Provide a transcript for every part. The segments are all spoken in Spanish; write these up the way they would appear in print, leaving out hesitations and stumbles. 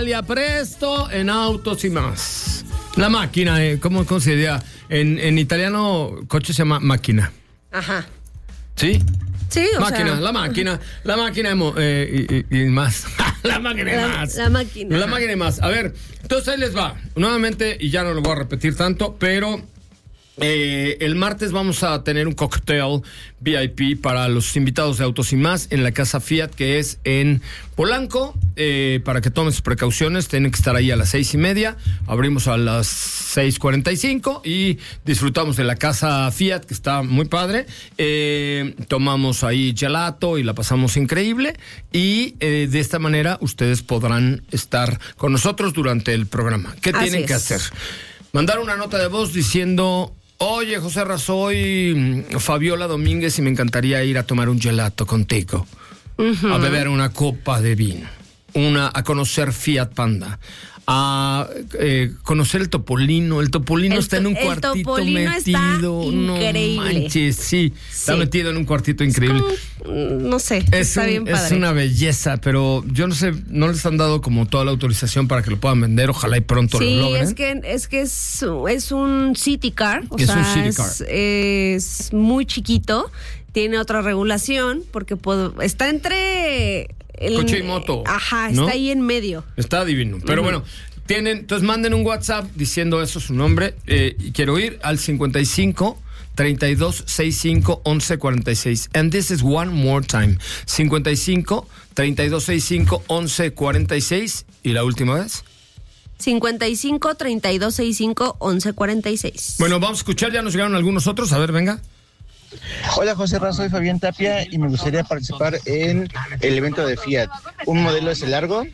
Italia Presto en Autos y Más. La máquina, ¿cómo se diría? En italiano, coche se llama máquina. Ajá. ¿Sí? Sí, o máquina, sea. la máquina y más. La máquina y más. La máquina. La máquina y más. A ver, entonces ahí les va. Nuevamente, y ya no lo voy a repetir tanto, pero el martes vamos a tener un cóctel VIP para los invitados de Autos y Más en la Casa Fiat, que es en Polanco. Para que tomen sus precauciones, tienen que estar ahí a las 6:30. Abrimos a las 6:45 y disfrutamos de la Casa Fiat, que está muy padre. Tomamos ahí gelato y la pasamos increíble. Y de esta manera ustedes podrán estar con nosotros durante el programa. ¿Qué tienen que hacer? Mandar una nota de voz diciendo: oye, José Ra, soy Fabiola Domínguez y me encantaría ir a tomar un gelato contigo. A beber una copa de vino. A conocer Fiat Panda. A conocer el Topolino. El Topolino está en un cuartito metido. No manches, sí. Está metido en un cuartito increíble. No sé, está bien padre. Es una belleza, pero yo no sé, no les han dado como toda la autorización para que lo puedan vender. Ojalá y pronto lo logren. Es un city car. O sea, un city car. Es muy chiquito. Tiene otra regulación porque está entre coche y moto. Ajá, ¿no? está ahí en medio. Está divino. Pero bueno, entonces manden un WhatsApp diciendo eso, su nombre, y quiero ir al 55 32 65 11 46. And this is one more time. 55 32 65 11 46. ¿Y la última vez? 55 32 65 11 46. Bueno, vamos a escuchar, ya nos llegaron algunos otros. A ver, venga. Hola, José Ra, soy Fabián Tapia y me gustaría participar en el evento de Fiat. Un modelo es el largo.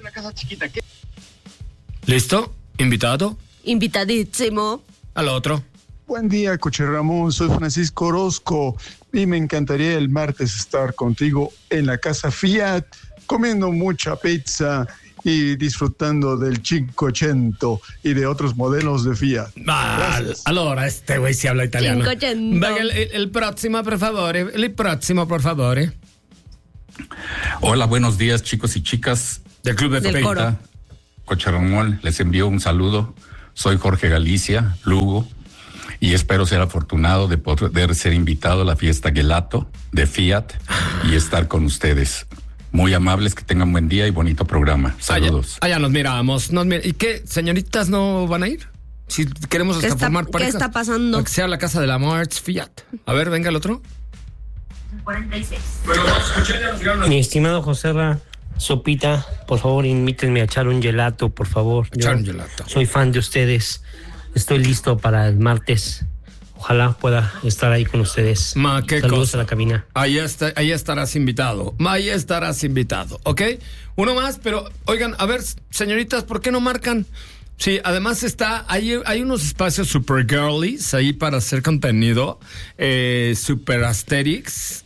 ¿Listo? ¿Invitado? Invitadísimo. Al otro. Buen día, Coche Ramón, soy Francisco Orozco y me encantaría el martes estar contigo en la Casa Fiat, comiendo mucha pizza y disfrutando del 500 y de otros modelos de Fiat. Allora, este güey sí habla italiano. 500. Venga, el próximo, por favor. El próximo, por favor. Hola, buenos días, chicos y chicas. Del Club de Del Coro. Coche Ramón, les envío un saludo. Soy Jorge Galicia, Lugo, y espero ser afortunado de poder ser invitado a la fiesta Gelato de Fiat y estar con ustedes. Muy amables, que tengan buen día y bonito programa. Saludos. Allá nos miramos. ¿Y qué? ¿Señoritas no van a ir? Si queremos hasta formar parejas. ¿Qué está pasando? Para que sea la casa de la March Fiat. A ver, venga el otro. 46. Bueno, escuché, ya nos llegaron. Mi estimado José Ra, Sopita, por favor, invítenme a echar un gelato, por favor. Echar un gelato. Soy fan de ustedes. Estoy listo para el martes. Ojalá pueda estar ahí con ustedes. Qué Saludos cosa. a la cabina. Ahí estarás invitado. Ahí estarás invitado, ¿ok? Uno más, pero oigan, a ver, señoritas, ¿por qué no marcan? Sí, además hay unos espacios super girlies ahí para hacer contenido, super aesthetics.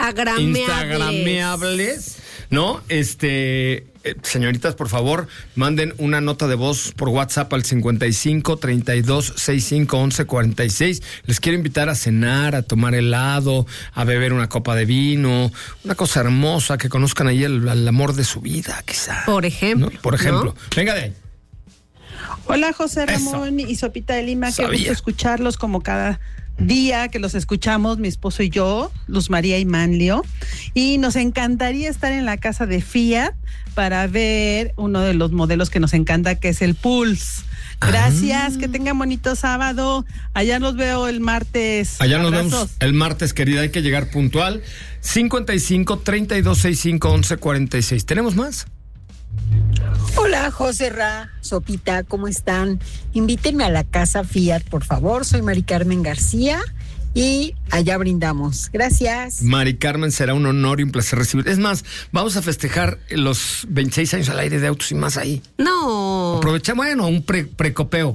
Instagrameables, ¿no? Señoritas, por favor, manden una nota de voz por WhatsApp al 55 32 65 11 46. Les quiero invitar a cenar, a tomar helado, a beber una copa de vino, una cosa hermosa, que conozcan ahí el amor de su vida, quizá. Por ejemplo. ¿no? Por ejemplo. ¿No? Venga de ahí. Hola, José Ramón y Sopita de Lima. Qué gusto escucharlos como cada día que los escuchamos, mi esposo y yo, Luz María y Manlio, y nos encantaría estar en la casa de Fiat para ver uno de los modelos que nos encanta, que es el Pulse. Gracias, que tengan bonito sábado. Allá nos veo el martes. Allá nos vemos el martes, querida. Hay que llegar puntual. 55 32 65 11 46. ¿Tenemos más? Hola, José Ra, Sopita, ¿cómo están? Invítenme a la casa Fiat, por favor. Soy Mari Carmen García y allá brindamos. Gracias. Mari Carmen, será un honor y un placer recibir. Es más, vamos a festejar los 26 años al aire de Autos y Más ahí. No. Aprovechamos, un precóctel.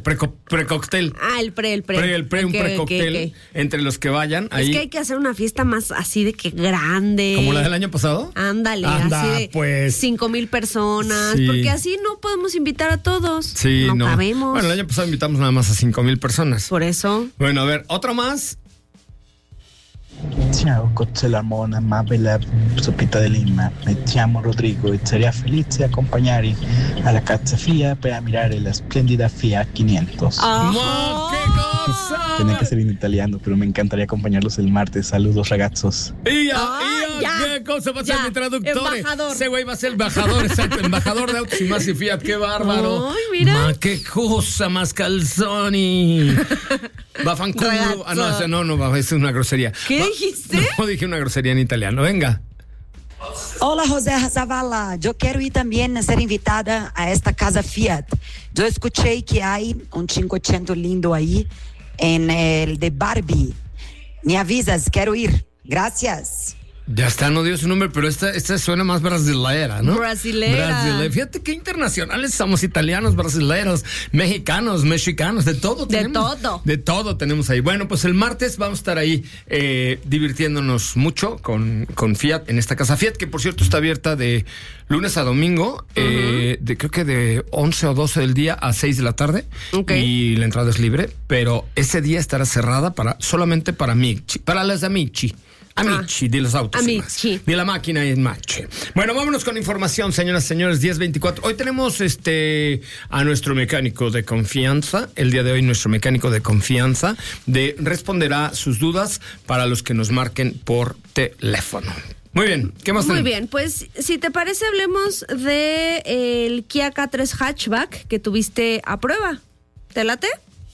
El pre. Un precóctel entre los que vayan. Ahí. Es que hay que hacer una fiesta más así de que grande. ¿Como la del año pasado? Ándale, así de pues 5,000 personas. Sí. Porque así no podemos invitar a todos. Sí, no cabemos. Bueno, el año pasado invitamos nada más a 5,000 personas. Por eso. Bueno, a ver, otro más. Ciao, Ramon, amabile Sopita de Lima. Me chiamo Rodrigo e sarei felice di accompagnare alla casa Fiat per ammirare la splendida Fiat 500. ¡No, qué cosa! Tenía que ser en italiano, pero me encantaría acompañarlos el martes. Saludos, ragazos. ¿Qué cosa va a ser mi traductor? Embajador. Ese güey va a ser embajador, exacto, embajador de Autos y Más y Fiat, qué bárbaro. Ay, mira. Qué cosa más calzoni. Va fanculo. No, es una grosería. ¿Qué dijiste? No, dije una grosería en italiano, venga. Hola, José Zavala. Yo quiero ir también a ser invitada a esta casa Fiat. Yo escuché que hay un 500 lindo ahí en el de Barbie. Me avisas, quiero ir. Gracias. Ya está, no dio su nombre, pero esta suena más brasilera, ¿no? Brasilera. Fíjate qué internacionales somos, italianos, brasileros, mexicanos, de todo tenemos. De todo tenemos ahí. Bueno, pues el martes vamos a estar ahí divirtiéndonos mucho con Fiat en esta casa Fiat, que por cierto está abierta de lunes a domingo, creo que de 11 o 12 del día a 6 de la tarde. Okay. Y la entrada es libre, pero ese día estará cerrada solamente para amici, para las amici. Amici de los autos y más. De la máquina y mache. Bueno, vámonos con información, señoras y señores. 10:24. Hoy tenemos a nuestro mecánico de confianza. El día de hoy nuestro mecánico de confianza responderá sus dudas para los que nos marquen por teléfono. Muy bien, ¿qué más tenemos? Muy bien, pues si te parece hablemos de el Kia K3 Hatchback que tuviste a prueba. ¿Te late?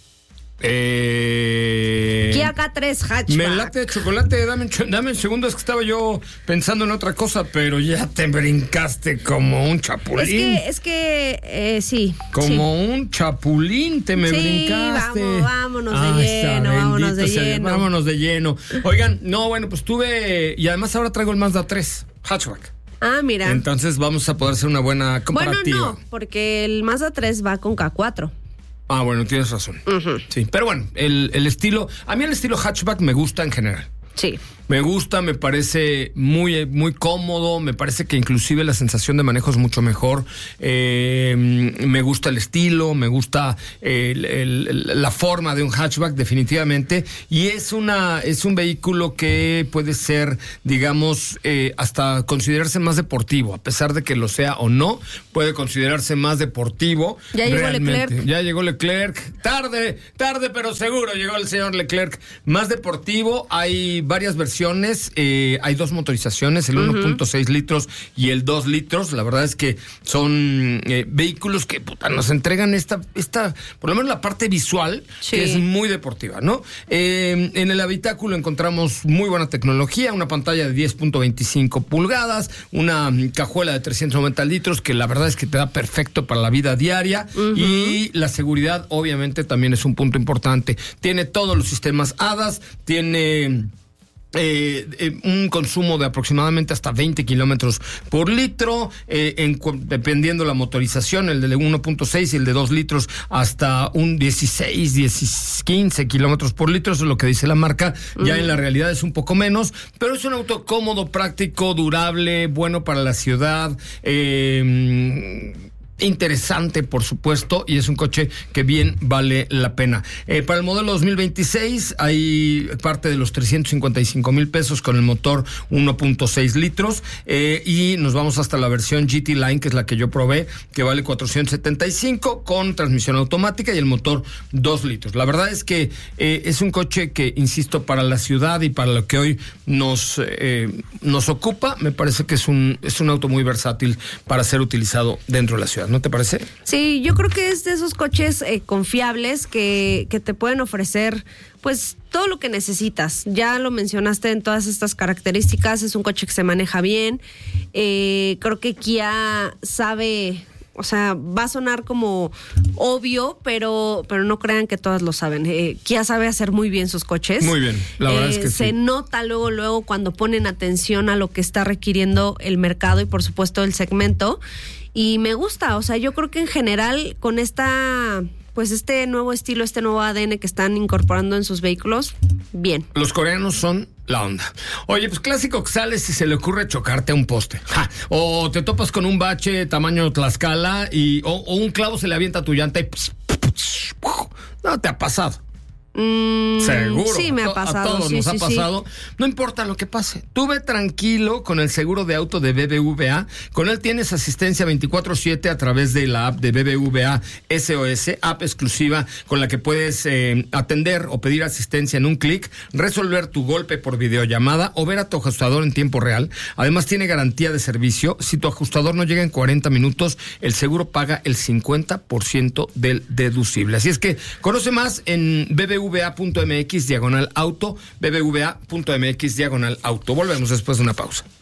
Kia K3 Hatchback. Me late de chocolate, dame un segundo, es que estaba yo pensando en otra cosa, pero ya te brincaste como un chapulín. Es que sí. Como un chapulín te me brincaste. Vámonos de lleno. Oigan, pues tuve, y además ahora traigo el Mazda 3 Hatchback. Ah, mira. Entonces vamos a poder hacer una buena comparativa. Bueno, no, porque el Mazda 3 va con K4. Ah, bueno, tienes razón. Sí, pero bueno, el estilo, a mí el estilo hatchback me gusta en general. Sí. Me gusta, me parece muy, muy cómodo, me parece que inclusive la sensación de manejo es mucho mejor. Me gusta el estilo, me gusta la forma de un hatchback definitivamente. Y es un vehículo que puede ser, digamos, hasta considerarse más deportivo. A pesar de que lo sea o no, puede considerarse más deportivo. Ya llegó Leclerc. Ya llegó Leclerc. Tarde, pero seguro llegó el señor Leclerc. Más deportivo, hay varias versiones. Hay dos motorizaciones, el 1.6 litros y el 2 litros. La verdad es que son vehículos que nos entregan esta, por lo menos la parte visual, que es muy deportiva, ¿no? En el habitáculo encontramos muy buena tecnología, una pantalla de 10.25 pulgadas, una cajuela de 390 litros, que la verdad es que te da perfecto para la vida diaria. Y la seguridad, obviamente, también es un punto importante. Tiene todos los sistemas ADAS, tiene un consumo de aproximadamente hasta 20 kilómetros por litro, dependiendo la motorización, el de 1.6 y el de 2 litros hasta un 15 kilómetros por litro, eso es lo que dice la marca. Ya en la realidad es un poco menos, pero es un auto cómodo, práctico, durable, bueno para la ciudad, interesante, por supuesto, y es un coche que bien vale la pena. Para el modelo 2026 hay parte de los 355,000 pesos con el motor 1.6 litros y nos vamos hasta la versión GT Line, que es la que yo probé, que vale 475 con transmisión automática y el motor 2 litros. La verdad es que es un coche que, insisto, para la ciudad y para lo que hoy nos ocupa, me parece que es un auto muy versátil para ser utilizado dentro de la ciudad. ¿No te parece? Sí, yo creo que es de esos coches confiables que te pueden ofrecer pues todo lo que necesitas. Ya lo mencionaste en todas estas características, es un coche que se maneja bien. Creo que Kia sabe, o sea, va a sonar como obvio, pero no crean que todas lo saben. Kia sabe hacer muy bien sus coches. Muy bien, la verdad es que se nota luego cuando ponen atención a lo que está requiriendo el mercado y por supuesto el segmento. Y me gusta, o sea, yo creo que en general con este nuevo estilo, este nuevo ADN que están incorporando en sus vehículos, bien. Los coreanos son la onda. Oye, pues clásico que sales y se le ocurre chocarte a un poste. O te topas con un bache tamaño Tlaxcala o un clavo se le avienta a tu llanta y... No te ha pasado. Seguro. Sí, me ha pasado. A todos nos ha pasado. No importa lo que pase. Tú ve tranquilo con el seguro de auto de BBVA. Con él tienes asistencia 24/7 a través de la app de BBVA SOS, app exclusiva con la que puedes atender o pedir asistencia en un clic, resolver tu golpe por videollamada o ver a tu ajustador en tiempo real. Además tiene garantía de servicio. Si tu ajustador no llega en 40 minutos, el seguro paga el 50% del deducible. Así es que conoce más en bbva.mx/auto, bbva.mx/auto. Volvemos después de una pausa.